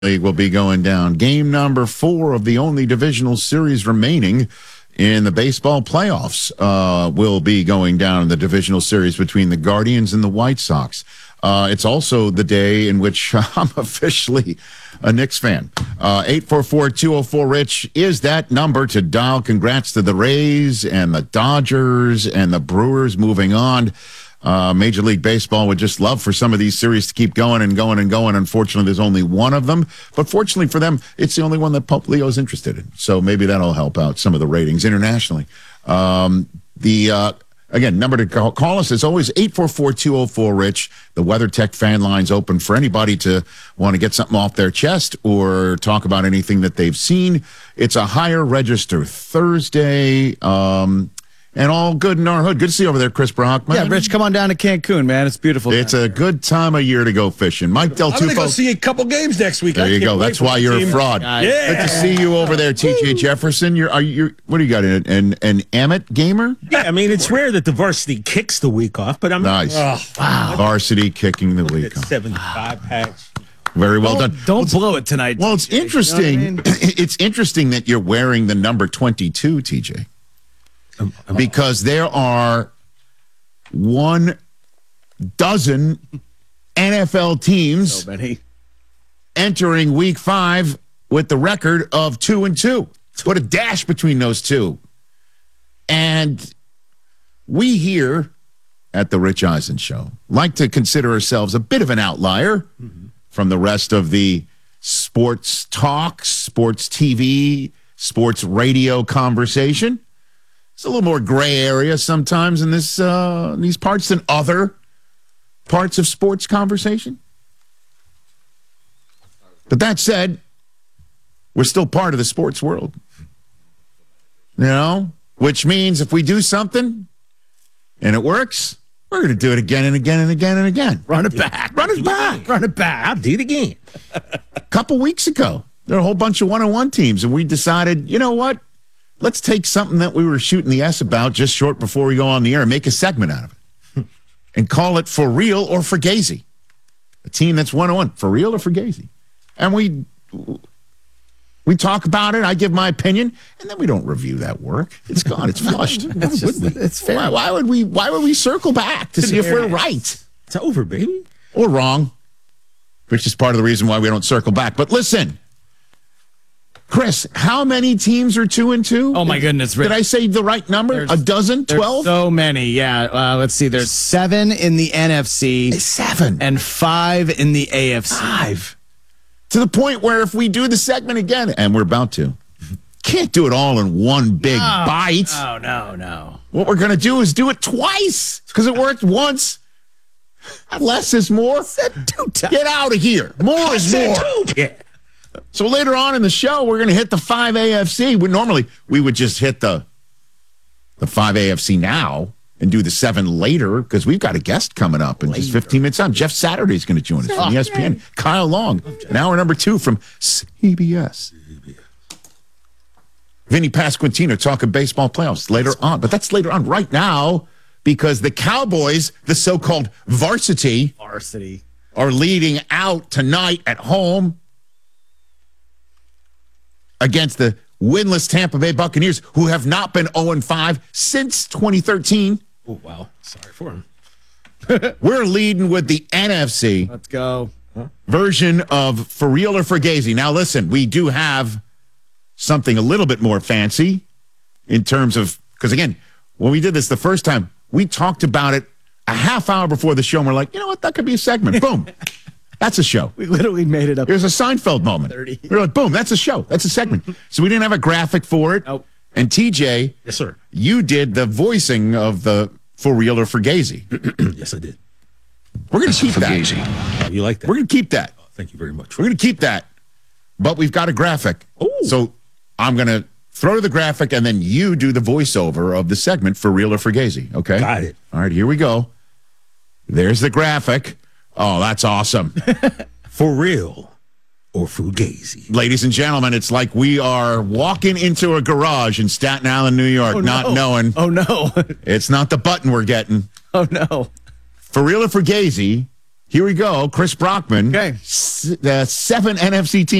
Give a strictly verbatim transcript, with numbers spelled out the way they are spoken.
League will be going down. Game number four of the only divisional series remaining in the baseball playoffs uh, will be going down in the divisional series between the Guardians and the White Sox. Uh, it's also the day in which I'm officially a Knicks fan. Uh, eight four four, two oh four, Rich is that number to dial. Congrats to the Rays and the Dodgers and the Brewers moving on. Uh, Major League Baseball would just love for some of these series to keep going and going and going. Unfortunately, there's only one of them. But fortunately for them, it's the only one that Pope Leo is interested in. So maybe that'll help out some of the ratings internationally. Um, the uh, Again, number to call, call us is always eight four four, two oh four, Rich. The WeatherTech fan line's open for anybody to want to get something off their chest or talk about anything that they've seen. It's a higher register Thursday. Um... And all good in our hood. Good to see you over there, Chris Brockman. Yeah, Rich, come on down to Cancun, man. It's beautiful. It's a good time of year to go fishing. Mike Del Tufo. I'm going to go see a couple games next week. There you go. That's why you're a fraud. Yeah. Good to see you over there, T J Jefferson. You're, are you? What do you got? An an, an Amit gamer? Yeah, I mean, it's rare that the varsity kicks the week off, but I'm nice. Oh, wow, varsity kicking the week off. seventy-five patch. Very well don't, done. Don't blow it tonight. Well, it's interesting. You know what I mean? It's interesting that you're wearing the number twenty-two, T J. Because there are one dozen N F L teams so many. entering week five with the record of two and two. Put a dash between those two. And we here at the Rich Eisen Show like to consider ourselves a bit of an outlier mm-hmm. from the rest of the sports talk, sports T V, sports radio conversation. It's a little more gray area sometimes in this uh, in these parts than other parts of sports conversation. But that said, we're still part of the sports world. You know? Which means if we do something and it works, we're going to do it again and again and again and again. Run it back. Run it back. Run it back. I'll do it again. A couple weeks ago, there were a whole bunch of one-on-one teams, and we decided, you know what? Let's take something that we were shooting the S about just short before we go on the air and make a segment out of it and call it For Real or Fugazi. A team that's one-on-one, for real or Fugazi. And we we talk about it. I give my opinion, and then we don't review that work. It's gone. It's flushed. it's, just, it's fair. Why, why would we? Why would we circle back to see if we're right? It's over, baby. Or wrong, which is part of the reason why we don't circle back. But listen. Chris, how many teams are two and two? Oh, my goodness. Rich. Did I say the right number? There's, a dozen? Twelve? So many, yeah. Uh, let's see. There's seven in the N F C. Seven. And five in the A F C. Five. To the point where if we do the segment again, and we're about to, can't do it all in one big no, bite. No, no, no. What we're going to do is do it twice because it worked once. Less is more. Get out of here. More is more. Yeah. So later on in the show, we're going to hit the five A F C. We, normally, we would just hit the the five A F C now and do the seven later because we've got a guest coming up in later. Just fifteen minutes on. Jeff Saturday is going to join us from E S P N. Kyle Long, an hour number two from C B S. Vinny Pasquantino talking baseball playoffs later on. But that's later on. Right now, because the Cowboys, the so-called varsity, Varsity, are leading out tonight at home against the winless Tampa Bay Buccaneers, who have not been oh and five since twenty thirteen. Oh, wow. Sorry for him. We're leading with the N F C. Let's go. Huh? Version of For Real or Fugazi. Now, listen, we do have something a little bit more fancy in terms of, because again, when we did this the first time, we talked about it a half hour before the show, and we're like, you know what, that could be a segment. Boom. That's a show. We literally made it up. There's a Seinfeld moment. thirty We're like, boom, that's a show. That's a segment. So we didn't have a graphic for it. Nope. And T J, yes, sir. You did the voicing of the For Real or Fugazi. Yes, I did. We're going to keep Fugazi. that. Oh, you like that? We're going to keep that. Oh, thank you very much. We're going to keep that. But we've got a graphic. Ooh. So I'm going to throw to the graphic, and then you do the voiceover of the segment For Real or Fugazi. Okay? Got it. All right, here we go. There's the graphic. Oh, that's awesome. For real or Fugazi. Ladies and gentlemen, it's like we are walking into a garage in Staten Island, New York, oh, not no. knowing. Oh, no. It's not the button we're getting. Oh, no. For Real or Fugazi Here we go. Chris Brockman. Okay. S- uh, seven N F C teams.